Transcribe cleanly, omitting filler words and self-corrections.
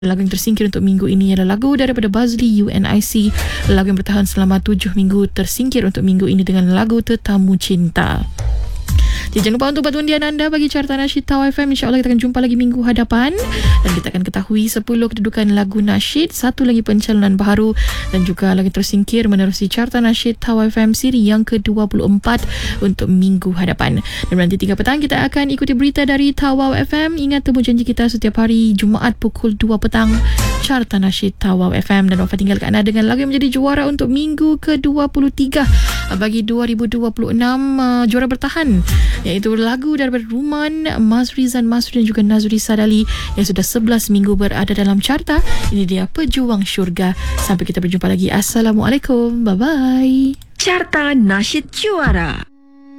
Lagu yang tersingkir untuk minggu ini adalah lagu daripada Buzzly UNIC. Lagu yang bertahan selama 7 minggu tersingkir untuk minggu ini dengan lagu Tetamu Cinta. Jadi jangan lupa untuk buat undian anda bagi carta nasyid Tawau FM. InsyaAllah kita akan jumpa lagi minggu hadapan dan kita akan ketahui 10 kedudukan lagu nasyid, satu lagi pencalonan baharu dan juga lagi tersingkir menerusi carta nasyid Tawau FM siri yang ke-24 untuk minggu hadapan. Dan nanti 3 petang kita akan ikuti berita dari Tawau FM. Ingat temu janji kita setiap hari Jumaat pukul 2 petang, carta nasyid Tawau FM. Dan Wafa tinggalkan anda dengan lagu yang menjadi juara untuk minggu ke-23 bagi 2026 juara bertahan, iaitu lagu daripada Ruman, Mas Rizan Masri dan juga Nazri Sadali yang sudah 11 minggu berada dalam carta. Ini dia Pejuang Syurga. Sampai kita berjumpa lagi. Assalamualaikum. Bye-bye. Carta Nasyid Juara.